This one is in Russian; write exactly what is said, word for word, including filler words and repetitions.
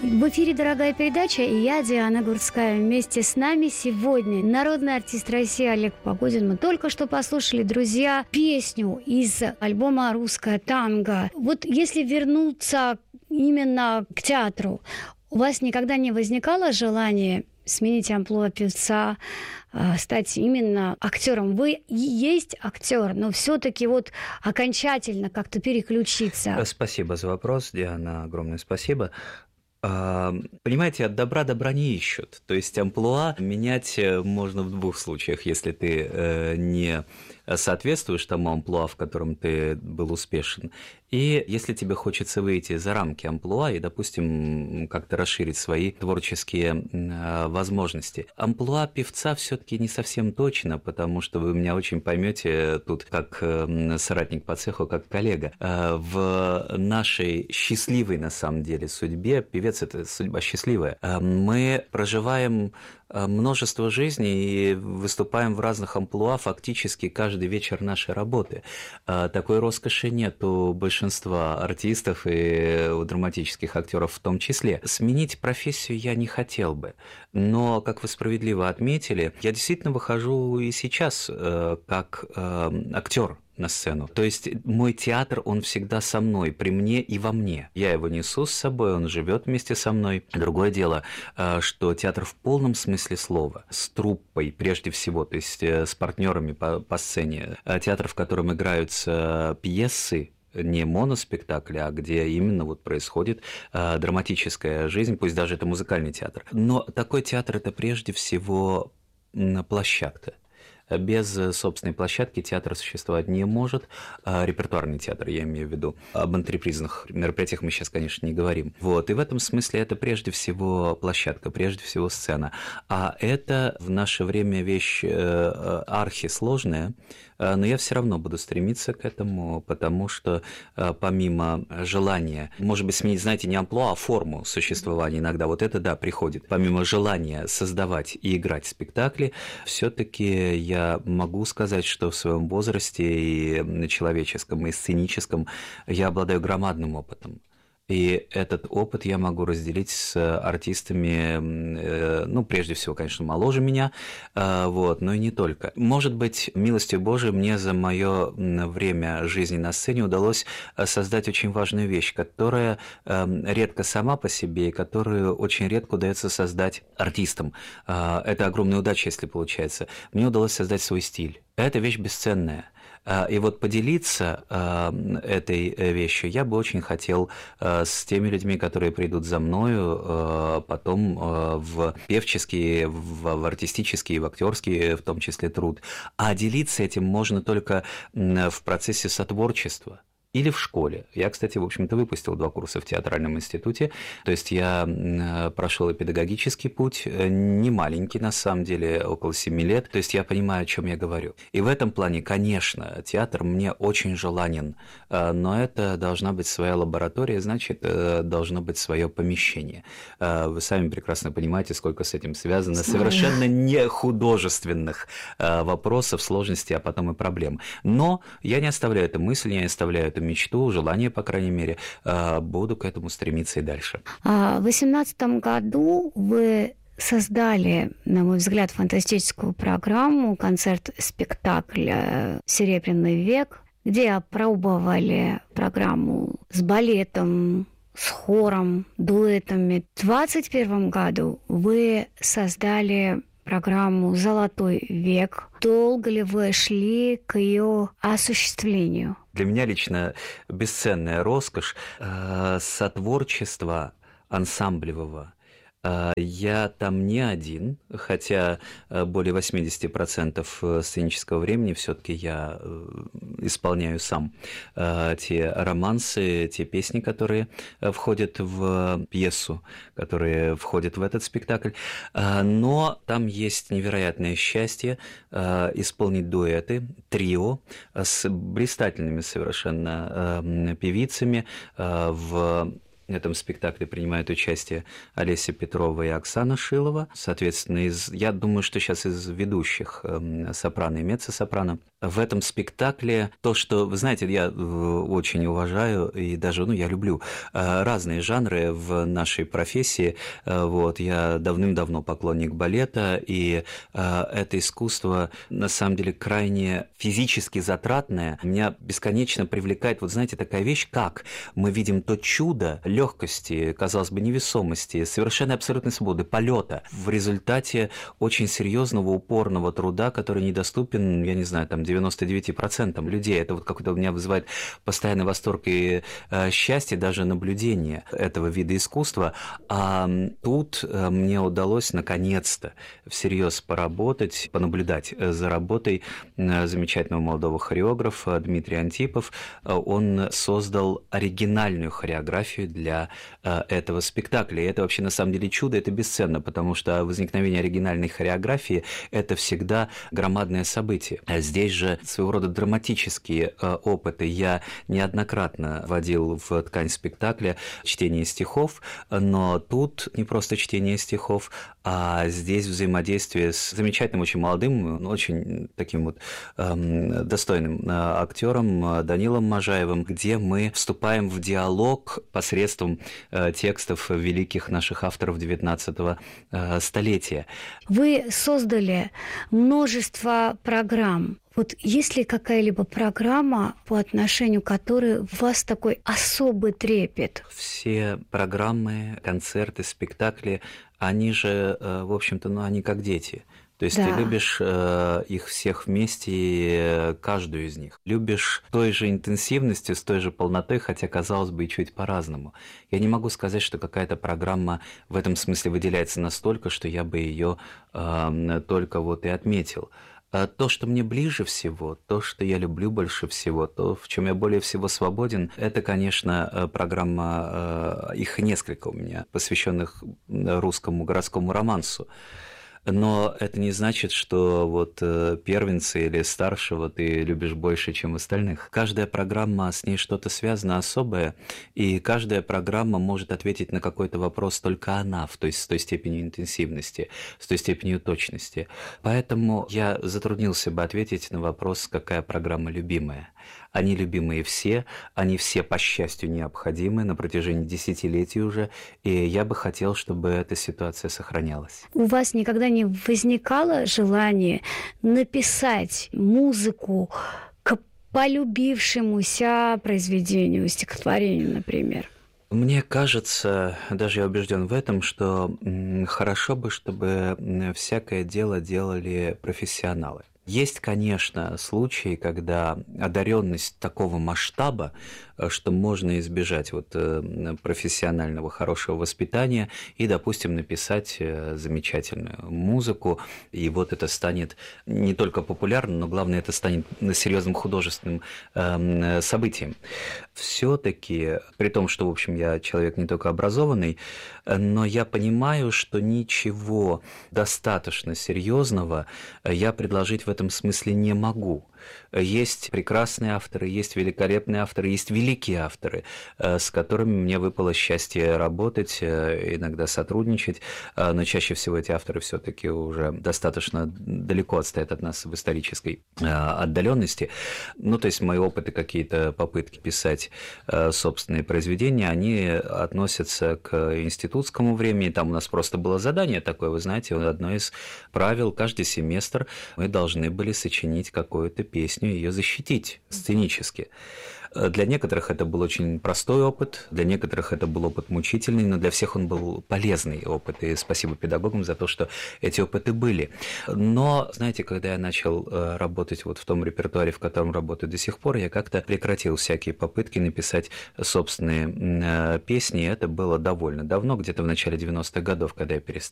В эфире «Дорогая передача», и я, Диана Гурцкая. Вместе с нами сегодня народный артист России Олег Погодин. Мы только что послушали, друзья, песню из альбома «Русская танго». Вот если вернуться именно к театру, у вас никогда не возникало желания сменить амплуа певца, стать именно актером? Вы есть актер, но все-таки вот окончательно как-то переключиться. Спасибо за вопрос, Диана, огромное спасибо. Понимаете, от добра добра не ищут. То есть амплуа менять можно в двух случаях, если ты не соответствуешь тому амплуа, в котором ты был успешен, и если тебе хочется выйти за рамки амплуа и, допустим, как-то расширить свои творческие возможности. Амплуа певца все-таки не совсем точно, потому что вы меня очень поймете тут как соратник по цеху, как коллега. В нашей счастливой, на самом деле, судьбе, певец – это судьба счастливая, мы проживаем множество жизней и выступаем в разных амплуа фактически каждый вечер нашей работы. Такой роскоши нет у большинства артистов и у драматических актеров в том числе. Сменить профессию я не хотел бы, но, как вы справедливо отметили, я действительно выхожу и сейчас как актер на сцену. То есть мой театр, он всегда со мной, при мне и во мне. Я его несу с собой, он живет вместе со мной. Другое дело, что театр в полном смысле слова, с труппой прежде всего, то есть с партнерами по, по сцене, театр, в котором играются пьесы, не моноспектакль, а где именно вот происходит э, драматическая жизнь, пусть даже это музыкальный театр. Но такой театр – это прежде всего площадка. Без собственной площадки театр существовать не может. Репертуарный театр, я имею в виду. Об антрепризных мероприятиях мы сейчас, конечно, не говорим. Вот. И в этом смысле это прежде всего площадка, прежде всего сцена. А это в наше время вещь архисложная, но я все равно буду стремиться к этому, потому что помимо желания, может быть, сменить, знаете, не амплуа, а форму существования иногда, вот это, да, приходит. Помимо желания создавать и играть спектакли, все-таки я Я могу сказать, что в своем возрасте и человеческом, и сценическом я обладаю громадным опытом. И этот опыт я могу разделить с артистами, ну, прежде всего, конечно, моложе меня, вот, но и не только. Может быть, милостью Божией мне за мое время жизни на сцене удалось создать очень важную вещь, которая редко сама по себе и которую очень редко удается создать артистам. Это огромная удача, если получается. Мне удалось создать свой стиль. Это вещь бесценная. И вот поделиться этой вещью я бы очень хотел с теми людьми, которые придут за мною потом в певческий, в артистический, в актерский, в том числе, труд. А делиться этим можно только в процессе сотворчества. Или в школе. Я, кстати, в общем-то, выпустил два курса в театральном институте. То есть я прошел и педагогический путь, не маленький, на самом деле, около семи лет. То есть я понимаю, о чем я говорю. И в этом плане, конечно, театр мне очень желанен, но это должна быть своя лаборатория, значит, должно быть свое помещение. Вы сами прекрасно понимаете, сколько с этим связано. Знаю. Совершенно не художественных вопросов, сложностей, а потом и проблем. Но я не оставляю эту мысль, я не оставляю эту мечту, желание, по крайней мере, буду к этому стремиться и дальше. В две тысячи восемнадцатом году вы создали, на мой взгляд, фантастическую программу, концерт-спектакль «Серебряный век», где опробовали программу с балетом, с хором, дуэтами. В двадцать первом году вы создали программу «Золотой век». Долго ли вы шли к ее осуществлению? Для меня лично бесценная роскошь э, сотворчества ансамблевого. Я там не один, хотя более восемьдесят процентов сценического времени все-таки я исполняю сам те романсы, те песни, которые входят в пьесу, которые входят в этот спектакль. Но там есть невероятное счастье исполнить дуэты, трио с блистательными совершенно певицами в В этом спектакле принимают участие Олеся Петрова и Оксана Шилова. Соответственно, из, я думаю, что сейчас из ведущих э, сопрано и меццо-сопрано. В этом спектакле то, что, вы знаете, я очень уважаю и даже, ну, я люблю э, разные жанры в нашей профессии. Э, вот, я давным-давно поклонник балета, и э, это искусство, на самом деле, крайне физически затратное. Меня бесконечно привлекает, вот знаете, такая вещь, как мы видим то чудо легкости, казалось бы, невесомости, совершенно абсолютной свободы, полета в результате очень серьезного, упорного труда, который недоступен, я не знаю, там, девяноста девяти процентам людей. Это вот какой-то у меня вызывает постоянный восторг и э, счастье, даже наблюдение этого вида искусства. А тут э, мне удалось наконец-то всерьез поработать, понаблюдать за работой э, замечательного молодого хореографа Дмитрия Антипов. Он создал оригинальную хореографию для э, этого спектакля. И это вообще на самом деле чудо, это бесценно, потому что возникновение оригинальной хореографии – это всегда громадное событие. А здесь же своего рода драматические э, опыты. Я неоднократно вводил в ткань спектакля чтение стихов, но тут не просто чтение стихов, а здесь взаимодействие с замечательным, очень молодым, очень таким вот э, достойным э, актером Данилом Можаевым, где мы вступаем в диалог посредством э, текстов великих наших авторов девятнадцатого э, столетия. Вы создали множество программ. Вот есть ли какая-либо программа, по отношению к которой у вас такой особый трепет? Все программы, концерты, спектакли, они же, в общем-то, ну, они как дети. То есть да. Ты любишь э, их всех вместе, и каждую из них. Любишь той же интенсивностью, с той же полнотой, хотя, казалось бы, и чуть по-разному. Я не могу сказать, что какая-то программа в этом смысле выделяется настолько, что я бы ее э, только вот и отметил. То, что мне ближе всего, то, что я люблю больше всего, то, в чем я более всего свободен, это, конечно, программа, их несколько у меня, посвященных русскому городскому романсу. Но это не значит, что вот первенцы или старшего ты любишь больше, чем остальных. Каждая программа, с ней что-то связано особое, и каждая программа может ответить на какой-то вопрос только она, то есть с той степенью интенсивности, с той степенью точности. Поэтому я затруднился бы ответить на вопрос, какая программа любимая. Они любимые все, они все, по счастью, необходимы на протяжении десятилетий уже, и я бы хотел, чтобы эта ситуация сохранялась. У вас никогда не возникало желание написать музыку к полюбившемуся произведению, стихотворению, например? Мне кажется, даже я убежден в этом, что хорошо бы, чтобы всякое дело делали профессионалы. Есть, конечно, случаи, когда одаренность такого масштаба, что можно избежать вот профессионального хорошего воспитания и, допустим, написать замечательную музыку, и вот это станет не только популярным, но главное, это станет серьезным художественным событием. Все-таки, при том, что, в общем, я человек не только образованный, но я понимаю, что ничего достаточно серьезного я предложить в этом смысле не могу. Есть прекрасные авторы, есть великолепные авторы, есть великие авторы, с которыми мне выпало счастье работать, иногда сотрудничать, но чаще всего эти авторы все-таки уже достаточно далеко отстоят от нас в исторической отдаленности. Ну, то есть мои опыты, какие-то попытки писать собственные произведения, они относятся к институтскому времени. Там у нас просто было задание такое, вы знаете, одно из правил: каждый семестр мы должны были сочинить какую-то песню, ее защитить сценически. Для некоторых это был очень простой опыт, для некоторых это был опыт мучительный, но для всех он был полезный опыт, и спасибо педагогам за то, что эти опыты были. Но, знаете, когда я начал работать вот в том репертуаре, в котором работаю до сих пор, я как-то прекратил всякие попытки написать собственные песни, это было довольно давно, где-то в начале девяностых годов, когда я